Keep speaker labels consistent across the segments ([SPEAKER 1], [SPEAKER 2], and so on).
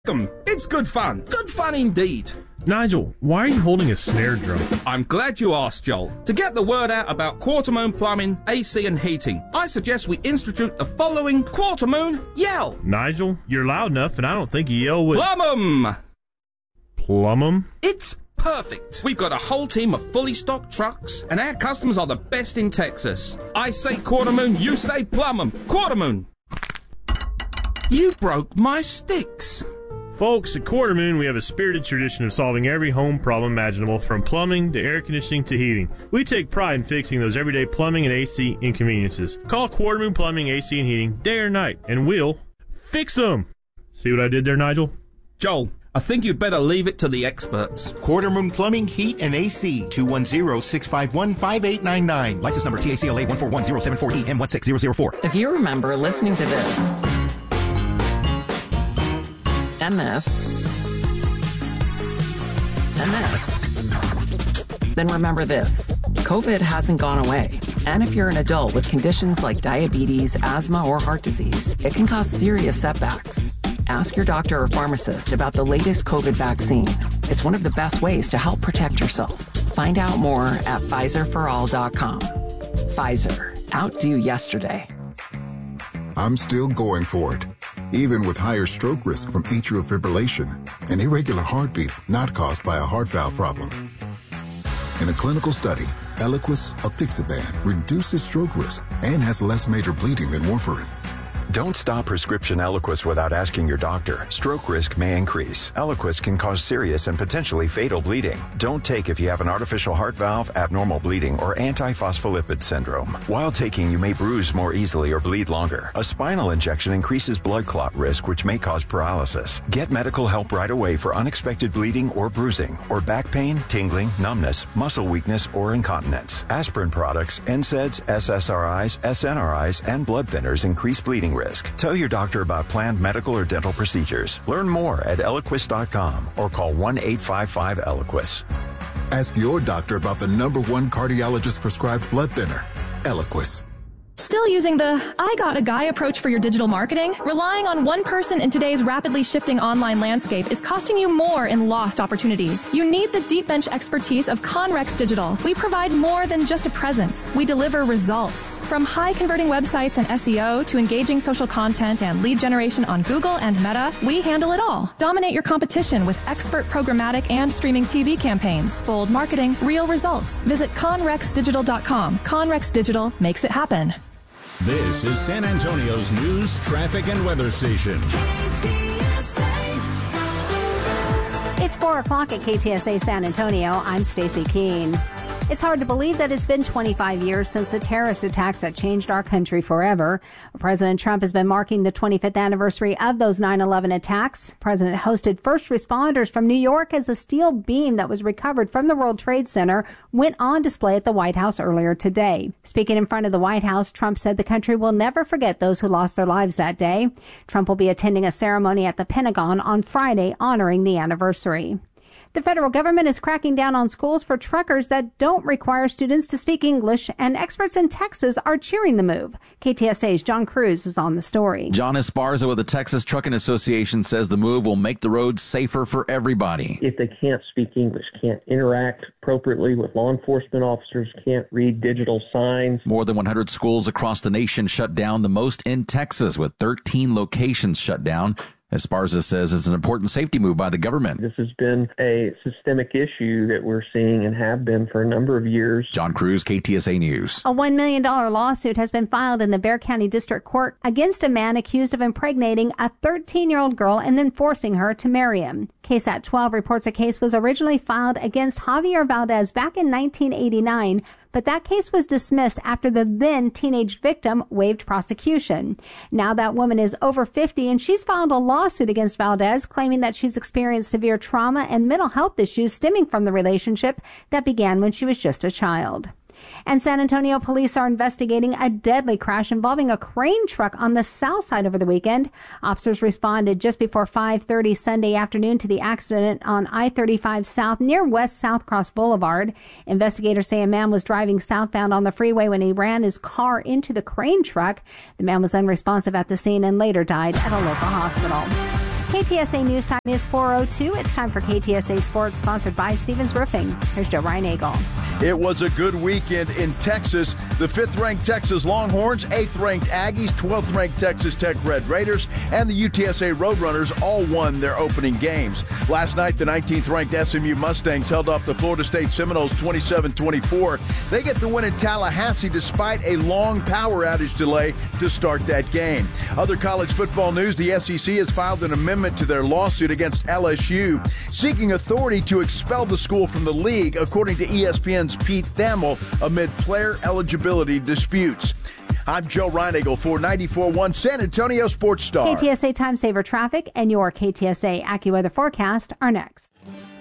[SPEAKER 1] It's good fun. Good fun indeed.
[SPEAKER 2] Nigel, why are you holding a snare drum?
[SPEAKER 1] I'm glad you asked, Joel. To get the word out about Quartermoon Plumbing, AC and Heating, I suggest we institute the following Quartermoon Yell.
[SPEAKER 2] Nigel, you're loud enough, and I don't think you yell with...
[SPEAKER 1] Plum 'em!
[SPEAKER 2] Plum 'em?
[SPEAKER 1] It's perfect. We've got a whole team of fully stocked trucks, and our customers are the best in Texas. I say Quartermoon, you say plum 'em. Quartermoon! You broke my sticks.
[SPEAKER 2] Folks, at Quartermoon, we have a spirited tradition of solving every home problem imaginable, from plumbing to air conditioning to heating. We take pride in fixing those everyday plumbing and AC inconveniences. Call Quartermoon Plumbing, AC, and Heating day or night, and we'll fix them. See what I did there, Nigel?
[SPEAKER 1] Joel, I think you'd better leave it to the experts.
[SPEAKER 3] Quartermoon Plumbing, Heat, and AC, 210-651-5899. License number TACLA 141074EM16004.
[SPEAKER 4] If you remember listening to this, and this, then remember this. COVID hasn't gone away. And if you're an adult with conditions like diabetes, asthma, or heart disease, it can cause serious setbacks. Ask your doctor or pharmacist about the latest COVID vaccine. It's one of the best ways to help protect yourself. Find out more at PfizerForAll.com. Pfizer. Outdo yesterday.
[SPEAKER 5] I'm still going for it, even with higher stroke risk from atrial fibrillation, an irregular heartbeat not caused by a heart valve problem. In a clinical study, Eliquis apixaban reduces stroke risk and has less major bleeding than warfarin.
[SPEAKER 6] Don't stop prescription Eliquis without asking your doctor. Stroke risk may increase. Eliquis can cause serious and potentially fatal bleeding. Don't take if you have an artificial heart valve, abnormal bleeding, or antiphospholipid syndrome. While taking, you may bruise more easily or bleed longer. A spinal injection increases blood clot risk, which may cause paralysis. Get medical help right away for unexpected bleeding or bruising, or back pain, tingling, numbness, muscle weakness, or incontinence. Aspirin products, NSAIDs, SSRIs, SNRIs, and blood thinners increase bleeding risk. Tell your doctor about planned medical or dental procedures. Learn more at Eliquis.com or call 1-855-ELIQUIS.
[SPEAKER 5] Ask your doctor about the #1 cardiologist prescribed blood thinner, Eliquis.
[SPEAKER 7] Still using the I got a guy approach for your digital marketing? Relying on one person in today's rapidly shifting online landscape is costing you more in lost opportunities. You need the deep bench expertise of Conrex Digital. We provide more than just a presence. We deliver results. From high converting websites and SEO to engaging social content and lead generation on Google and Meta, we handle it all. Dominate your competition with expert programmatic and streaming TV campaigns. Bold marketing, real results. Visit conrexdigital.com. Conrex Digital makes it happen.
[SPEAKER 8] This is San Antonio's news, traffic, and weather station.
[SPEAKER 9] It's 4 o'clock at KTSA San Antonio. I'm Stacy Keene. It's hard to believe that it's been 25 years since the terrorist attacks that changed our country forever. President Trump has been marking the 25th anniversary of those 9/11 attacks. The president hosted first responders from New York as a steel beam that was recovered from the World Trade Center went on display at the White House earlier today. Speaking in front of the White House, Trump said the country will never forget those who lost their lives that day. Trump will be attending a ceremony at the Pentagon on Friday honoring the anniversary. The federal government is cracking down on schools for truckers that don't require students to speak English, and experts in Texas are cheering the move. KTSA's John Cruz is on the story.
[SPEAKER 10] John Esparza with the Texas Trucking Association says the move will make the roads safer for everybody.
[SPEAKER 11] If they can't speak English, can't interact appropriately with law enforcement officers, can't read digital signs.
[SPEAKER 10] More than 100 schools across the nation shut down, the most in Texas, with 13 locations shut down. Esparza says it's an important safety move by the government.
[SPEAKER 11] This has been a systemic issue that we're seeing and have been for a number of years.
[SPEAKER 10] John Cruz, KTSA News.
[SPEAKER 9] A $1 million lawsuit has been filed in the Bexar County District Court against a man accused of impregnating a 13-year-old girl and then forcing her to marry him. KSAT 12 reports a case was originally filed against Javier Valdez back in 1989, but that case was dismissed after the then teenage victim waived prosecution. Now that woman is over 50 and she's filed a lawsuit against Valdez claiming that she's experienced severe trauma and mental health issues stemming from the relationship that began when she was just a child. And San Antonio police are investigating a deadly crash involving a crane truck on the south side over the weekend. Officers responded just before 5:30 Sunday afternoon to the accident on I-35 South near West South Cross Boulevard. Investigators say a man was driving southbound on the freeway when he ran his car into the crane truck. The man was unresponsive at the scene and later died at a local hospital. KTSA News Time is 4:02. It's time for KTSA Sports, sponsored by Stevens Roofing. Here's Joe Reinagle.
[SPEAKER 12] It was a good weekend in Texas. The 5th-ranked Texas Longhorns, 8th-ranked Aggies, 12th-ranked Texas Tech Red Raiders, and the UTSA Roadrunners all won their opening games. Last night, the 19th-ranked SMU Mustangs held off the Florida State Seminoles 27-24. They get the win in Tallahassee despite a long power outage delay to start that game. Other college football news, the SEC has filed an amendment to their lawsuit against LSU, seeking authority to expel the school from the league, according to ESPN's Pete Thamel, amid player eligibility disputes. I'm Joe Reinagle for 94.1 San Antonio Sports Star.
[SPEAKER 9] KTSA Time Saver Traffic and your KTSA AccuWeather forecast are next.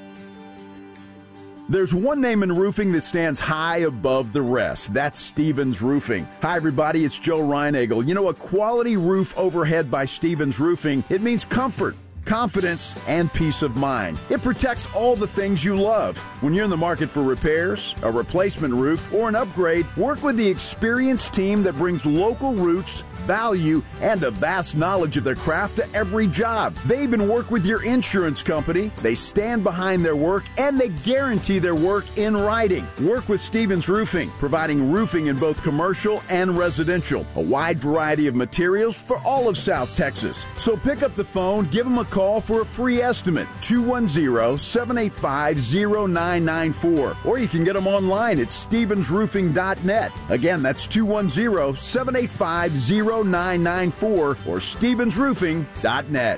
[SPEAKER 12] There's one name in roofing that stands high above the rest. That's Stevens Roofing. Hi, everybody. It's Joe Reinagle. You know, a quality roof overhead by Stevens Roofing, it means comfort, confidence, and peace of mind. It protects all the things you love. When you're in the market for repairs, a replacement roof, or an upgrade, work with the experienced team that brings local roots, value, and a vast knowledge of their craft to every job. They even work with your insurance company. They stand behind their work, and they guarantee their work in writing. Work with Stevens Roofing, providing roofing in both commercial and residential. A wide variety of materials for all of South Texas. So pick up the phone, give them a call for a free estimate, 210-785-0994. Or you can get them online at stevensroofing.net. Again, that's 210-785-0994 or stevensroofing.net.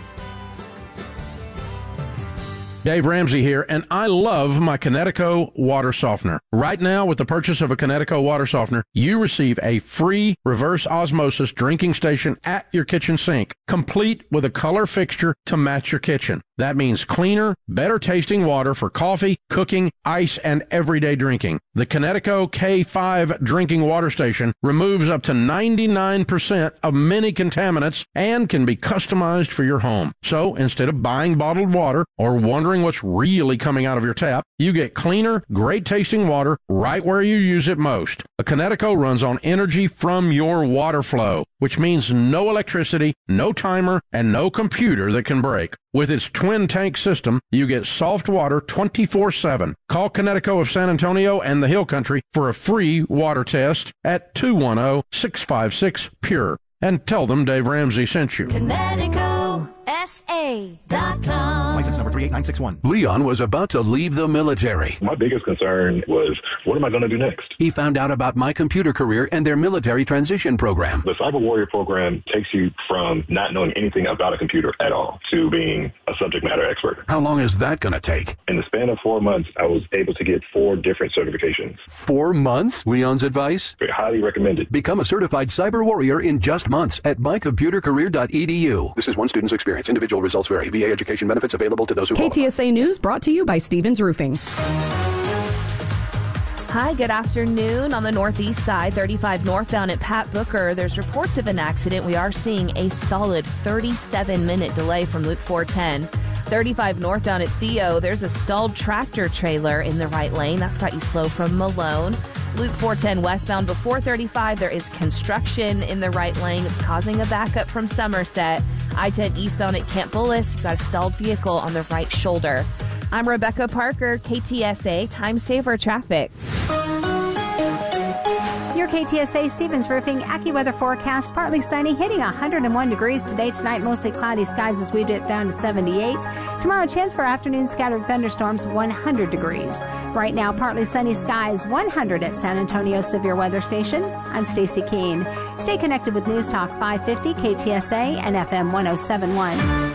[SPEAKER 13] Dave Ramsey here, and I love my Connecticut water softener. Right now, with the purchase of a Connecticut water softener, you receive a free reverse osmosis drinking station at your kitchen sink, complete with a color fixture to match your kitchen. That means cleaner, better tasting water for coffee, cooking, ice, and everyday drinking. The Connecticut K5 drinking water station removes up to 99% of many contaminants and can be customized for your home. So instead of buying bottled water or wondering what's really coming out of your tap, you get cleaner, great tasting water right where you use it most. A Connecticut runs on energy from your water flow, which means no electricity, no timer, and no computer that can break. With its twin tank system, you get soft water 24/7. Call Connecticut of San Antonio and the Hill Country for a free water test at 210-656-PURE. And tell them Dave Ramsey sent you.
[SPEAKER 14] ConnecticutSA.com.
[SPEAKER 3] License number 38961.
[SPEAKER 15] Leon was about to leave the military.
[SPEAKER 16] My biggest concern was, what am I going to do next?
[SPEAKER 15] He found out about My Computer Career and their military transition program.
[SPEAKER 16] The Cyber Warrior program takes you from not knowing anything about a computer at all to being a subject matter expert.
[SPEAKER 15] How long is that going to take?
[SPEAKER 16] In the span of 4 months, I was able to get 4 different certifications.
[SPEAKER 15] 4 months? Leon's advice?
[SPEAKER 16] Highly recommended.
[SPEAKER 15] Become a certified cyber warrior in just months at mycomputercareer.edu. This is one student's experience. Individual results vary. VA education benefits available to those who qualify.
[SPEAKER 17] KTSA News brought to you by Stevens Roofing.
[SPEAKER 14] Hi, good afternoon. On the northeast side, 35 northbound at Pat Booker, there's reports of an accident. We are seeing a solid 37-minute delay from Loop 410. 35 northbound at Theo, there's a stalled tractor trailer in the right lane. That's got you slow from Malone. Loop 410 westbound before 35, there is construction in the right lane. It's causing a backup from Somerset. I-10 eastbound at Camp Bullis, you've got a stalled vehicle on the right shoulder. I'm Rebecca Parker, KTSA Time Saver Traffic.
[SPEAKER 9] Your KTSA Stevens Roofing AccuWeather forecast, partly sunny, hitting 101 degrees today. Tonight, mostly cloudy skies as we dip down to 78. Tomorrow, chance for afternoon scattered thunderstorms, 100 degrees. Right now, partly sunny skies, 100 at San Antonio Severe Weather Station. I'm Stacy Keene. Stay connected with News Talk 550, KTSA, and FM 1071.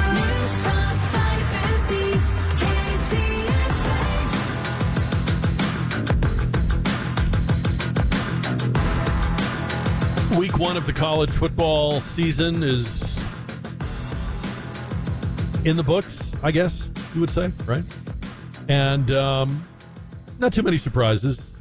[SPEAKER 18] Week 1 of the college football season is in the books, I guess you would say, right? And not too many surprises.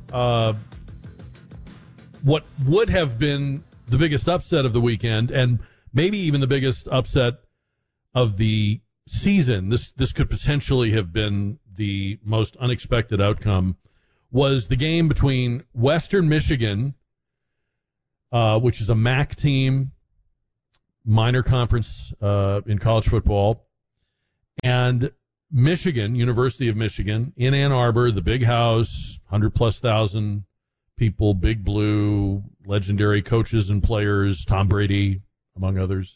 [SPEAKER 18] What would have been the biggest upset of the weekend, and maybe even the biggest upset of the season, this could potentially have been the most unexpected outcome, was the game between Western Michigan, which is a MAC team, minor conference in college football. And Michigan, University of Michigan, in Ann Arbor, the big house, 100,000+ people, Big Blue, legendary coaches and players, Tom Brady, among others.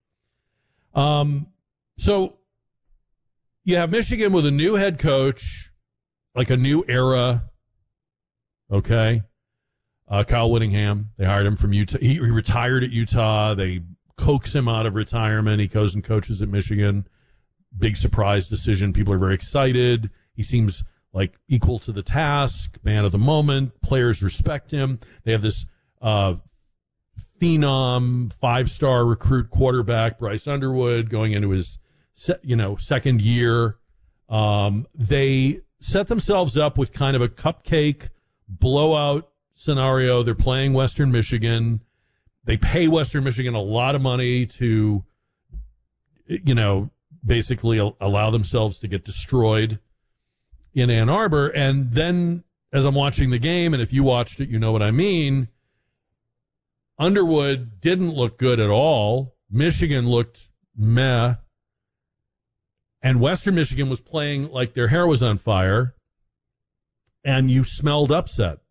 [SPEAKER 18] So you have Michigan with a new head coach, like a new era, okay? Kyle Whittingham, they hired him from Utah. He retired at Utah. They coax him out of retirement. He goes and coaches at Michigan. Big surprise decision. People are very excited. He seems like equal to the task, man of the moment. Players respect him. They have this phenom 5-star recruit quarterback, Bryce Underwood, going into his second year. They set themselves up with kind of a cupcake blowout scenario. They're playing Western Michigan. They pay Western Michigan a lot of money to, basically allow themselves to get destroyed in Ann Arbor. And then as I'm watching the game, and if you watched it, you know what I mean, Underwood didn't look good at all. Michigan looked meh. And Western Michigan was playing like their hair was on fire. And you smelled upset.